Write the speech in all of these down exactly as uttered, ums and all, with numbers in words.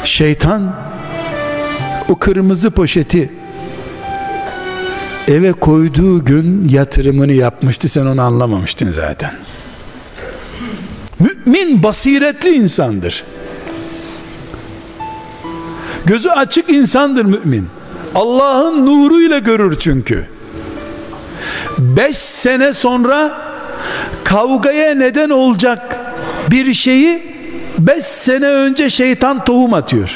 Şeytan o kırmızı poşeti eve koyduğu gün yatırımını yapmıştı, sen onu anlamamıştın zaten. Mümin basiretli insandır. Gözü açık insandır mümin. Allah'ın nuruyla görür çünkü. Beş sene sonra kavgaya neden olacak bir şeyi beş sene önce şeytan tohum atıyor.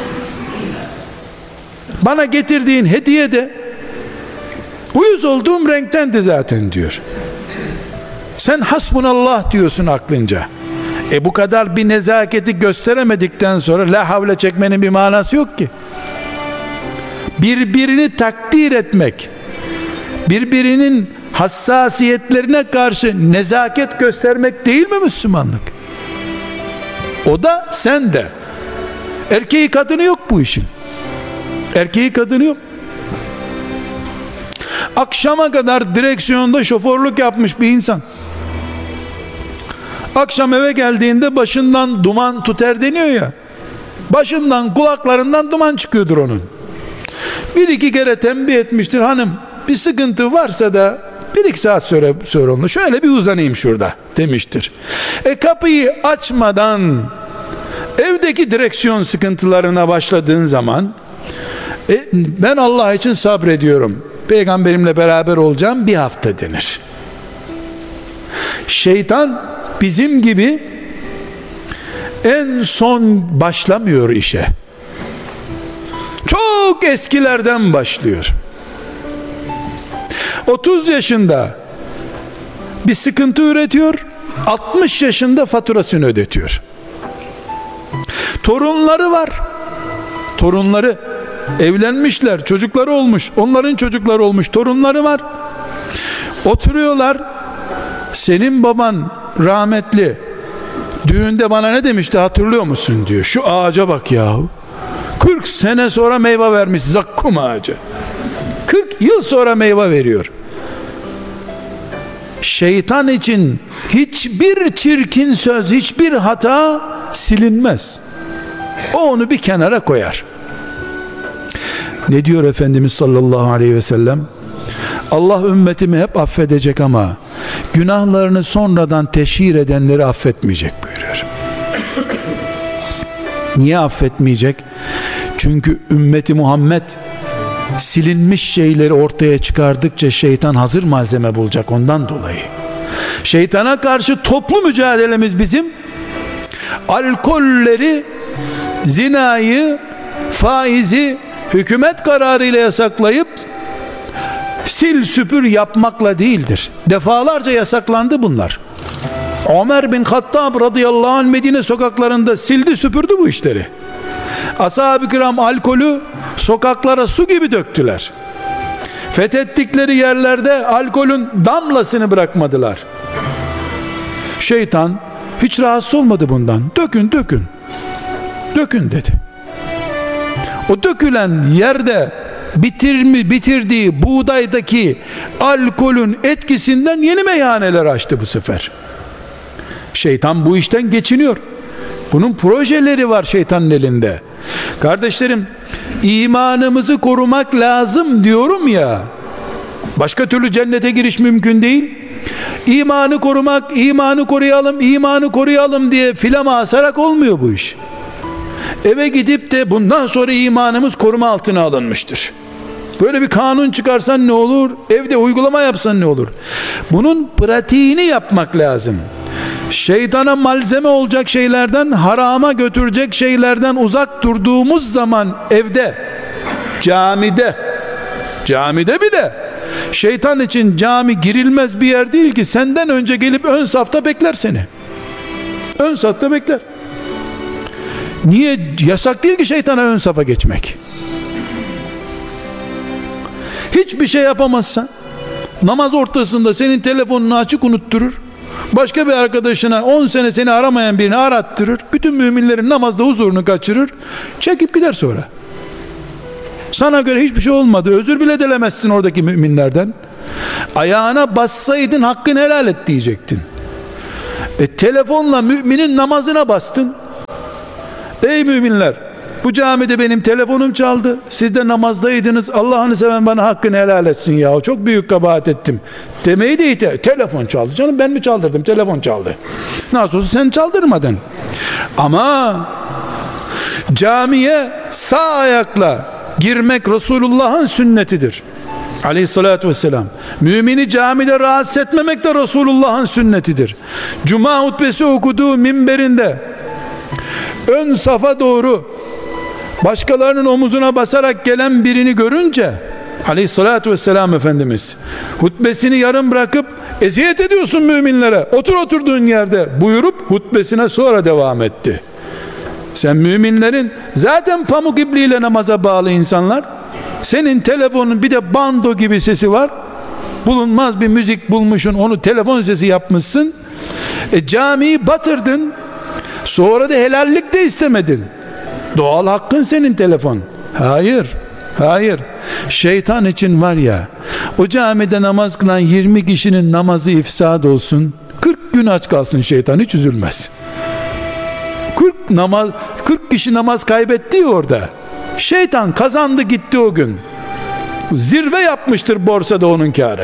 Bana getirdiğin hediye de uyuz olduğum renktendi zaten diyor. Sen hasbunallah diyorsun aklınca. E bu kadar bir nezaketi gösteremedikten sonra la havle çekmenin bir manası yok ki. Birbirini takdir etmek, birbirinin hassasiyetlerine karşı nezaket göstermek değil mi Müslümanlık? O da sen de. Erkeği kadını yok bu işin. Erkeği kadını yok. Akşama kadar direksiyonda şoförlük yapmış bir insan, akşam eve geldiğinde başından duman tüter deniyor ya, başından kulaklarından duman çıkıyordur onun. Bir iki kere tembih etmiştir, hanım bir sıkıntı varsa da bir iki saat sonra, sonra onu şöyle bir uzanayım şurada demiştir. E kapıyı açmadan evdeki direksiyon sıkıntılarına başladığın zaman e, ben Allah için sabrediyorum, peygamberimle beraber olacağım bir hafta denir. Şeytan bizim gibi en son başlamıyor işe. Çok eskilerden başlıyor. otuz yaşında bir sıkıntı üretiyor, altmış yaşında faturasını ödetiyor. Torunları var. Torunları evlenmişler, çocukları olmuş, onların çocukları olmuş, torunları var. Oturuyorlar. Senin baban rahmetli düğünde bana ne demişti hatırlıyor musun diyor. Şu ağaca bak yahu. kırk sene sonra meyve vermiş, zakkum ağacı. kırk yıl sonra meyve veriyor. Şeytan için hiçbir çirkin söz, hiçbir hata silinmez. O onu bir kenara koyar. Ne diyor Efendimiz sallallahu aleyhi ve sellem? Allah ümmetimi hep affedecek ama günahlarını sonradan teşhir edenleri affetmeyecek buyuruyor. Niye affetmeyecek? Çünkü ümmeti Muhammed silinmiş şeyleri ortaya çıkardıkça şeytan hazır malzeme bulacak, ondan dolayı. Şeytana karşı toplu mücadelemiz bizim alkolleri, zinayı, faizi hükümet kararıyla yasaklayıp sil süpür yapmakla değildir. Defalarca yasaklandı bunlar. Ömer bin Hattab radıyallahu anh Medine sokaklarında sildi süpürdü bu işleri. Ashab-ı kiram alkolü sokaklara su gibi döktüler. Fethettikleri yerlerde alkolün damlasını bırakmadılar. Şeytan hiç rahatsız olmadı bundan. Dökün dökün. Dökün dedi. O dökülen yerde bitirmi, bitirdiği buğdaydaki alkolün etkisinden yeni meyhaneler açtı bu sefer. Şeytan bu işten geçiniyor. Bunun projeleri var şeytanın elinde. Kardeşlerim, imanımızı korumak lazım diyorum ya. Başka türlü cennete giriş mümkün değil. İmanı korumak, imanı koruyalım, imanı koruyalım diye filama asarak olmuyor bu iş. Eve gidip de bundan sonra imanımız koruma altına alınmıştır, böyle bir kanun çıkarsan ne olur? Evde uygulama yapsan ne olur? Bunun pratiğini yapmak lazım. Şeytana malzeme olacak şeylerden, harama götürecek şeylerden uzak durduğumuz zaman evde, camide, camide bile şeytan için cami girilmez bir yer değil ki, senden önce gelip ön safta bekler seni. Ön safta bekler. Niye? Yasak değil ki şeytana ön safa geçmek. Hiçbir şey yapamazsan namaz ortasında senin telefonunu açık unutturur, başka bir arkadaşına on sene seni aramayan birini arattırır, bütün müminlerin namazda huzurunu kaçırır, çekip gider sonra. Sana göre hiçbir şey olmadı, özür bile dilemezsin oradaki müminlerden. Ayağına bassaydın hakkını helal et diyecektin. E telefonla müminin namazına bastın. Ey müminler, bu camide benim telefonum çaldı, siz de namazdaydınız, Allah'ını seven bana hakkını helal etsin ya, çok büyük kabahat ettim demeyi değil de, telefon çaldı canım, ben mi çaldırdım, telefon çaldı, nasıl olsa sen çaldırmadın. Ama camiye sağ ayakla girmek Resulullah'ın sünnetidir aleyhissalatü vesselam. Mümini camide rahatsız etmemek de Resulullah'ın sünnetidir. Cuma hutbesi okuduğu minberinde ön safa doğru başkalarının omuzuna basarak gelen birini görünce aleyhissalatü vesselam Efendimiz hutbesini yarım bırakıp eziyet ediyorsun müminlere, otur oturduğun yerde buyurup hutbesine sonra devam etti. Sen müminlerin zaten pamuk ipliğiyle namaza bağlı insanlar, senin telefonun bir de bando gibi sesi var, bulunmaz bir müzik bulmuşsun, onu telefon sesi yapmışsın, e, camiyi batırdın, sonra da helallik de istemedin. Doğal hakkın senin telefon. Hayır, hayır. Şeytan için var ya, o camide namaz kılan yirmi kişinin namazı ifsad olsun, kırk gün aç kalsın, şeytan hiç üzülmez. kırk namaz, kırk kişi namaz kaybetti ya orada. Şeytan kazandı gitti o gün. Zirve yapmıştır borsada onun kârı.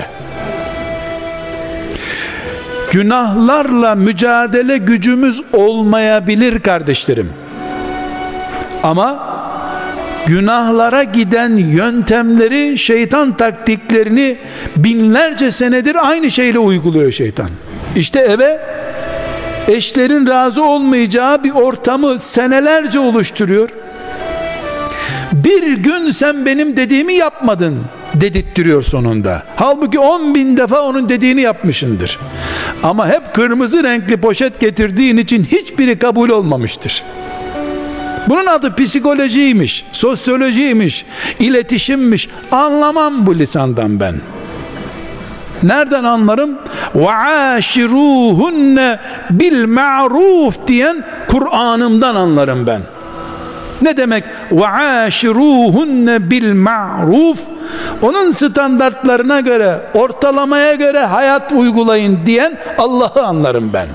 Günahlarla mücadele gücümüz olmayabilir kardeşlerim. Ama günahlara giden yöntemleri, şeytan taktiklerini binlerce senedir aynı şeyle uyguluyor şeytan. İşte eve eşlerin razı olmayacağı bir ortamı senelerce oluşturuyor. Bir gün sen benim dediğimi yapmadın dedirttiriyor sonunda. Halbuki on bin defa onun dediğini yapmışındır. Ama hep kırmızı renkli poşet getirdiğin için hiçbiri kabul olmamıştır. Bunun adı psikolojiymiş, sosyolojiymiş, iletişimmiş. Anlamam bu lisandan ben. Nereden anlarım? وَعَاشِرُوهُنَّ بِالْمَعْرُوفِ diyen Kur'an'ımdan anlarım ben. Ne demek وَعَاشِرُوهُنَّ بِالْمَعْرُوفِ? Onun standartlarına göre, ortalamaya göre hayat uygulayın diyen Allah'ı anlarım ben.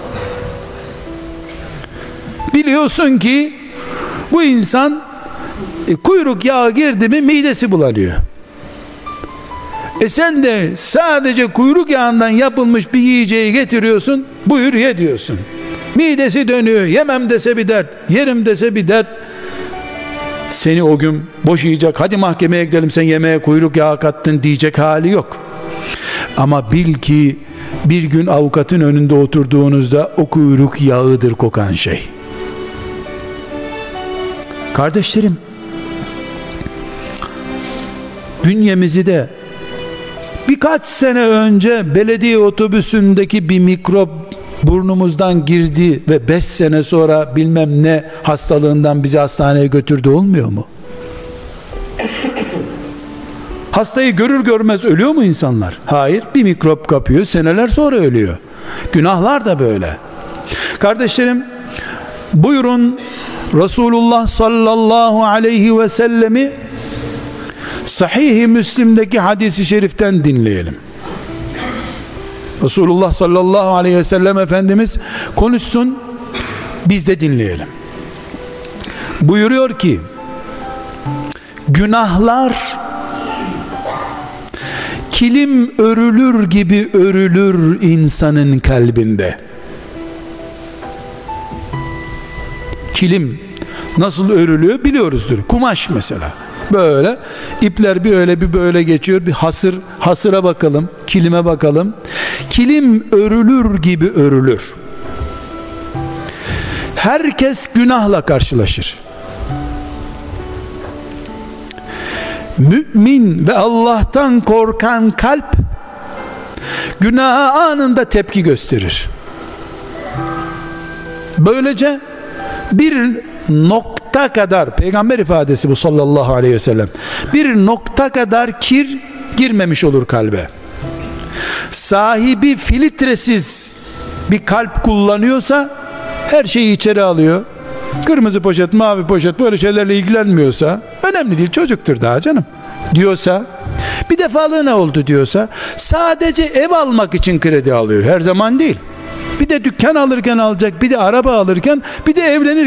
Biliyorsun ki bu insan e, kuyruk yağı girdi mi midesi bulanıyor. E sen de sadece kuyruk yağından yapılmış bir yiyeceği getiriyorsun, buyur ye diyorsun. Midesi dönüyor, yemem dese bir dert, yerim dese bir dert. Seni o gün boşayacak, hadi mahkemeye gidelim sen yemeğe kuyruk yağı kattın diyecek hali yok. Ama bil ki bir gün avukatın önünde oturduğunuzda o kuyruk yağıdır kokan şey. Kardeşlerim, bünyemizi de birkaç sene önce belediye otobüsündeki bir mikrop burnumuzdan girdi ve beş sene sonra bilmem ne hastalığından bizi hastaneye götürdü, olmuyor mu? Hastayı görür görmez ölüyor mu insanlar? Hayır, bir mikrop kapıyor, seneler sonra ölüyor. Günahlar da böyle. Kardeşlerim, buyurun Resulullah sallallahu aleyhi ve sellemi Sahih-i Müslim'deki hadisi şeriften dinleyelim. Resulullah sallallahu aleyhi ve sellem Efendimiz konuşsun, biz de dinleyelim. Buyuruyor ki, günahlar kilim örülür gibi örülür insanın kalbinde. Kilim nasıl örülüyor biliyoruzdur. Kumaş mesela. Böyle ipler bir öyle bir böyle geçiyor. Bir hasır, hasıra bakalım, kilime bakalım. Kilim örülür gibi örülür. Herkes günahla karşılaşır. Mümin ve Allah'tan korkan kalp günaha anında tepki gösterir. Böylece bir nokta kadar, peygamber ifadesi bu sallallahu aleyhi ve sellem, bir nokta kadar kir girmemiş olur kalbe. Sahibi filtresiz bir kalp kullanıyorsa her şeyi içeri alıyor. Kırmızı poşet, mavi poşet böyle şeylerle ilgilenmiyorsa, önemli değil, çocuktur daha canım diyorsa, bir defalığına oldu diyorsa, sadece ev almak için kredi alıyor, her zaman değil. Bir de dükkan alırken alacak, bir de araba alırken, bir de evlenir